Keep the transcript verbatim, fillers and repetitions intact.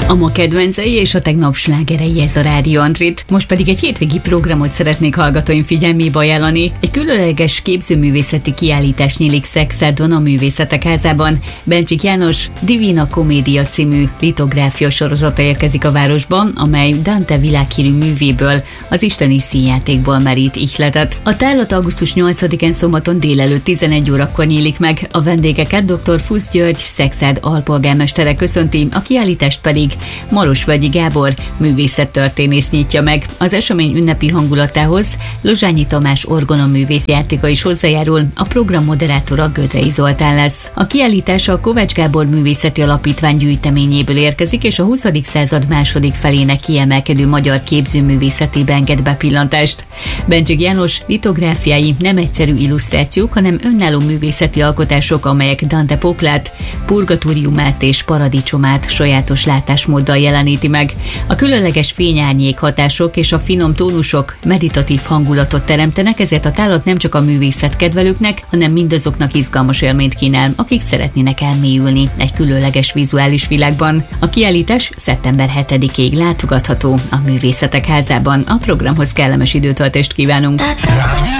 A ma kedvencei és a tegnap slágerei, ez a Rádió Andrit. Most pedig egy hétvégi programot szeretnék hallgatóim figyelmébe ajánlani. Egy különleges képzőművészeti kiállítás nyílik Szexádon a Művészetek Házában. Bencsik János Divina Comedia című litográfia sorozata érkezik a városban, amely Dante világhírű művéből, az isteni színjátékból merít ihletet. A tárlat augusztus nyolcadikán szombaton délelőtt tizenegy órakor nyílik meg. A vendégeket dr. Fusz György, Szexád alpolgármestere köszönti, a kiállítást pedig Marosvölgyi Gábor művészettörténész nyitja meg. Az esemény ünnepi hangulatához Lozsányi Tamás orgonoművész játéka is hozzájárul, a program moderátora Gödrei Zoltán lesz. A kiállítás a Kovács Gábor Művészeti Alapítvány gyűjteményéből érkezik, és a huszadik század második felének kiemelkedő magyar képzőművészetébe enged bepillantást. Bencsik János litográfiái nem egyszerű illusztrációk, hanem önálló művészeti alkotások, amelyek Dante poklát, purgatóriumát és paradicsomát sajátos látásmóddal jeleníti meg. A különleges fényárnyék hatások és a finom tónusok meditatív hangulatot teremtenek, ezért a tárlat nem csak a művészet kedvelőknek, hanem mindazoknak izgalmas élményt kínál, akik szeretnének elmélyülni egy különleges vizuális világban. A kiállítás szeptember hetedikéig látogatható a Művészetek Házában. A programhoz kellemes időtöltést kívánunk.